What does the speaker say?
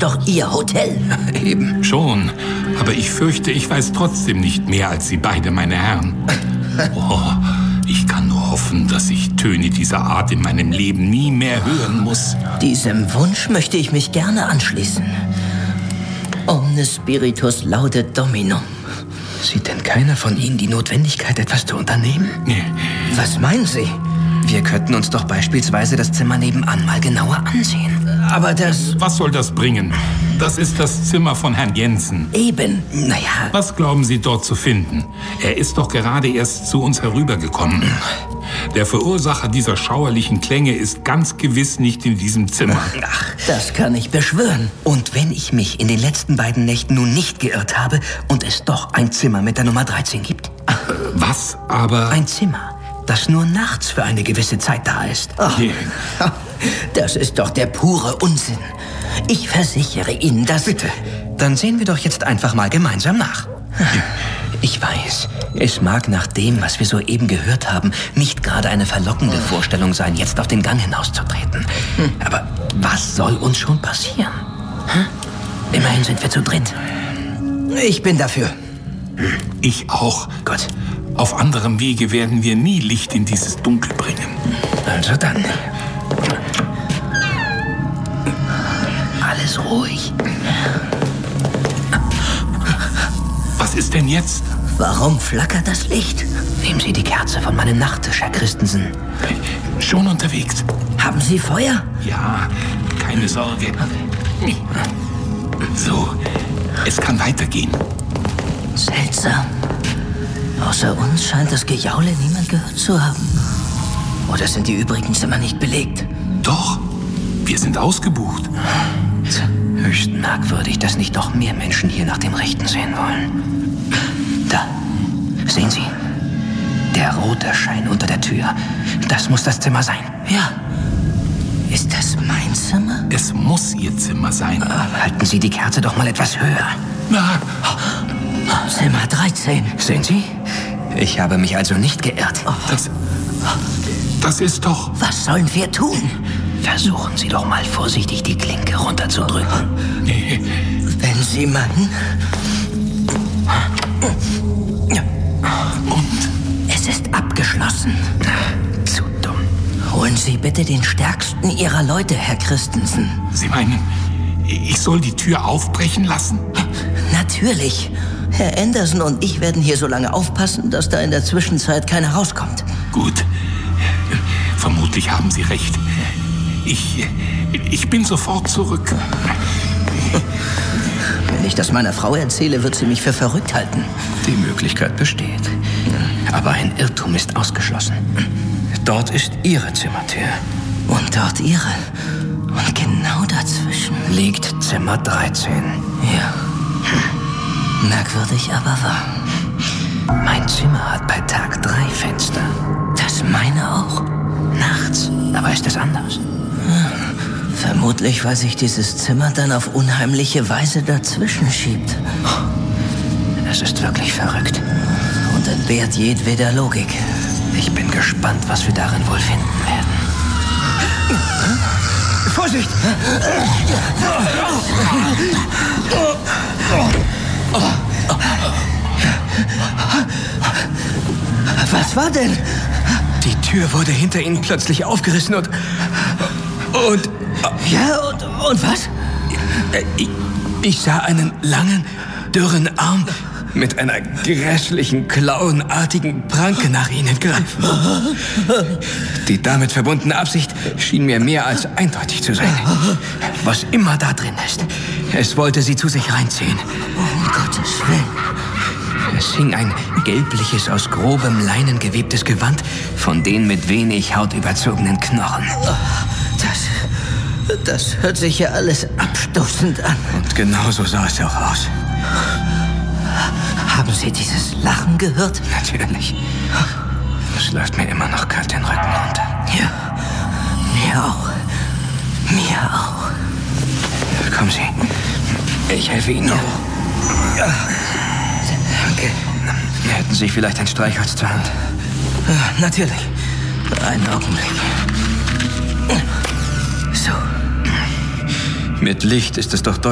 ist doch Ihr Hotel. Eben. Schon, aber ich fürchte, ich weiß trotzdem nicht mehr als Sie beide, meine Herren. Oh, ich kann nur hoffen, dass ich Töne dieser Art in meinem Leben nie mehr hören muss. Diesem Wunsch möchte ich mich gerne anschließen. Omne Spiritus laudet Dominum. Sieht denn keiner von Ihnen die Notwendigkeit, etwas zu unternehmen? Was meinen Sie? Wir könnten uns doch beispielsweise das Zimmer nebenan mal genauer ansehen. Aber das... Was soll das bringen? Das ist das Zimmer von Herrn Jensen. Eben, naja... Was glauben Sie dort zu finden? Er ist doch gerade erst zu uns herübergekommen. Der Verursacher dieser schauerlichen Klänge ist ganz gewiss nicht in diesem Zimmer. Ach, das kann ich beschwören. Und wenn ich mich in den letzten beiden Nächten nun nicht geirrt habe und es doch ein Zimmer mit der Nummer 13 gibt? Was aber? Ein Zimmer, das nur nachts für eine gewisse Zeit da ist. Ach, das ist doch der pure Unsinn. Ich versichere Ihnen, dass... Bitte, dann sehen wir doch jetzt einfach mal gemeinsam nach. Ich weiß, es mag nach dem, was wir soeben gehört haben, nicht gerade eine verlockende Vorstellung sein, jetzt auf den Gang hinauszutreten. Aber was soll uns schon passieren? Immerhin sind wir zu dritt. Ich bin dafür. Ich auch. Gut. Auf anderem Wege werden wir nie Licht in dieses Dunkel bringen. Also dann. Alles ruhig. Was ist denn jetzt? Warum flackert das Licht? Nehmen Sie die Kerze von meinem Nachttisch, Herr Christensen. Schon unterwegs. Haben Sie Feuer? Ja, keine Sorge. So, es kann weitergehen. Seltsam. Außer uns scheint das Gejaule niemand gehört zu haben. Oder sind die übrigen Zimmer nicht belegt? Doch, wir sind ausgebucht. Höchst merkwürdig, dass nicht noch mehr Menschen hier nach dem Rechten sehen wollen. Da, sehen Sie? Der rote Schein unter der Tür. Das muss das Zimmer sein. Ja. Ist das mein Zimmer? Es muss Ihr Zimmer sein. Halten Sie die Kerze doch mal etwas höher. Na, Zimmer 13. Sehen Sie? Ich habe mich also nicht geirrt. das ist doch... Was sollen wir tun? Versuchen Sie doch mal vorsichtig, die Klinke runterzudrücken. Nee, Wenn Sie meinen... und? Es ist abgeschlossen. Zu dumm. Holen Sie bitte den stärksten Ihrer Leute, Herr Christensen. Sie meinen, ich soll die Tür aufbrechen lassen? Natürlich. Herr Anderson und ich werden hier so lange aufpassen, dass da in der Zwischenzeit keiner rauskommt. Gut. Vermutlich haben Sie recht. Ich bin sofort zurück. Wenn ich das meiner Frau erzähle, wird sie mich für verrückt halten. Die Möglichkeit besteht. Aber ein Irrtum ist ausgeschlossen. Dort ist Ihre Zimmertür. Und dort Ihre. Und genau dazwischen Liegt Zimmer 13. Ja. Merkwürdig, aber wahr. Mein Zimmer hat bei Tag 3 Fenster. Das meine auch. Nachts. Aber ist es anders? Vermutlich, weil sich dieses Zimmer dann auf unheimliche Weise dazwischen schiebt. Es ist wirklich verrückt. Und entbehrt jedweder Logik. Ich bin gespannt, was wir darin wohl finden werden. Vorsicht! Was war denn? Die Tür wurde hinter Ihnen plötzlich aufgerissen und... Ja, und was? Ich sah einen langen, dürren Arm mit einer grässlichen, klauenartigen Pranke nach Ihnen greifen. Die damit verbundene Absicht schien mir mehr als eindeutig zu sein. Was immer da drin ist, es wollte Sie zu sich reinziehen. Um Gottes Willen. Es hing ein gelbliches, aus grobem Leinen gewebtes Gewand von den mit wenig Haut überzogenen Knochen. Das hört sich ja alles abstoßend an. Und genauso sah es auch aus. Haben Sie dieses Lachen gehört? Natürlich. Es läuft mir immer noch kalt den Rücken runter. Ja, mir auch. Mir auch. Kommen Sie. Ich helfe Ihnen. Ja. Danke. Hätten Sie vielleicht ein Streichholz zur Hand? Natürlich. Einen Augenblick. So. Mit Licht ist es doch